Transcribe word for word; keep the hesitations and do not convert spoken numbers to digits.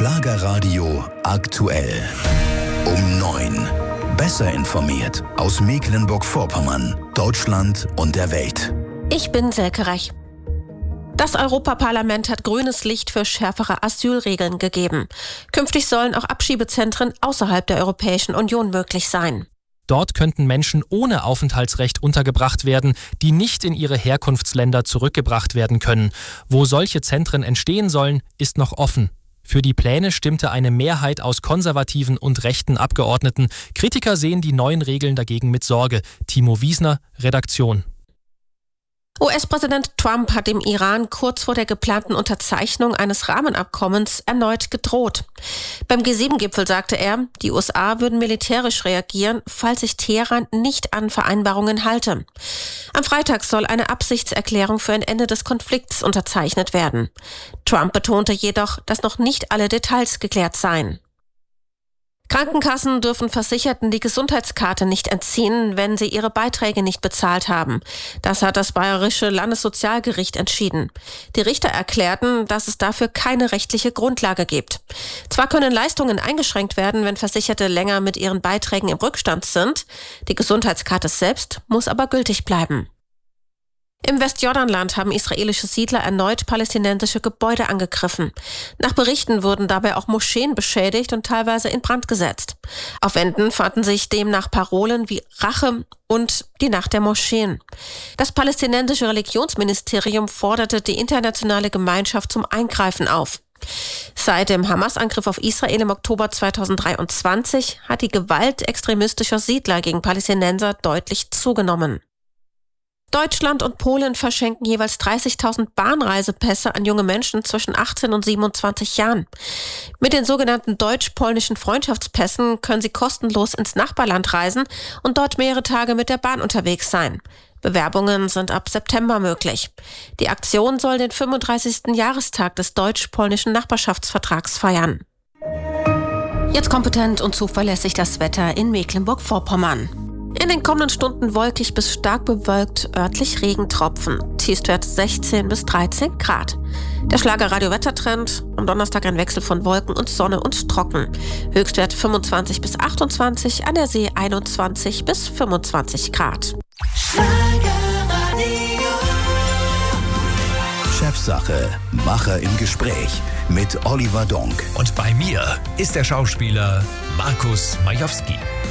Schlagerradio aktuell. Um neun. Besser informiert aus Mecklenburg-Vorpommern, Deutschland und der Welt. Ich bin Selke Reich. Das Europaparlament hat grünes Licht für schärfere Asylregeln gegeben. Künftig sollen auch Abschiebezentren außerhalb der Europäischen Union möglich sein. Dort könnten Menschen ohne Aufenthaltsrecht untergebracht werden, die nicht in ihre Herkunftsländer zurückgebracht werden können. Wo solche Zentren entstehen sollen, ist noch offen. Für die Pläne stimmte eine Mehrheit aus konservativen und rechten Abgeordneten. Kritiker sehen die neuen Regeln dagegen mit Sorge. Timo Wiesner, Redaktion. U S-Präsident Trump hat dem Iran kurz vor der geplanten Unterzeichnung eines Rahmenabkommens erneut gedroht. Beim G sieben Gipfel sagte er, die U S A würden militärisch reagieren, falls sich Teheran nicht an Vereinbarungen halte. Am Freitag soll eine Absichtserklärung für ein Ende des Konflikts unterzeichnet werden. Trump betonte jedoch, dass noch nicht alle Details geklärt seien. Krankenkassen dürfen Versicherten die Gesundheitskarte nicht entziehen, wenn sie ihre Beiträge nicht bezahlt haben. Das hat das Bayerische Landessozialgericht entschieden. Die Richter erklärten, dass es dafür keine rechtliche Grundlage gibt. Zwar können Leistungen eingeschränkt werden, wenn Versicherte länger mit ihren Beiträgen im Rückstand sind. Die Gesundheitskarte selbst muss aber gültig bleiben. Im Westjordanland haben israelische Siedler erneut palästinensische Gebäude angegriffen. Nach Berichten wurden dabei auch Moscheen beschädigt und teilweise in Brand gesetzt. Auf Wänden fanden sich demnach Parolen wie Rache und die Nacht der Moscheen. Das palästinensische Religionsministerium forderte die internationale Gemeinschaft zum Eingreifen auf. Seit dem Hamas-Angriff auf Israel im Oktober zweitausenddreiundzwanzig hat die Gewalt extremistischer Siedler gegen Palästinenser deutlich zugenommen. Deutschland und Polen verschenken jeweils dreißigtausend Bahnreisepässe an junge Menschen zwischen achtzehn und siebenundzwanzig Jahren. Mit den sogenannten deutsch-polnischen Freundschaftspässen können sie kostenlos ins Nachbarland reisen und dort mehrere Tage mit der Bahn unterwegs sein. Bewerbungen sind ab September möglich. Die Aktion soll den fünfunddreißigsten Jahrestag des deutsch-polnischen Nachbarschaftsvertrags feiern. Jetzt kompetent und zuverlässig das Wetter in Mecklenburg-Vorpommern. In den kommenden Stunden wolkig bis stark bewölkt, örtlich Regentropfen. Tiefstwert sechzehn bis dreizehn Grad. Der Schlagerradio-Wettertrend. Am Donnerstag ein Wechsel von Wolken und Sonne und trocken. Höchstwert fünfundzwanzig bis achtundzwanzig, an der See einundzwanzig bis fünfundzwanzig Grad. Chefsache, Macher im Gespräch mit Oliver Donk. Und bei mir ist der Schauspieler Markus Majowski.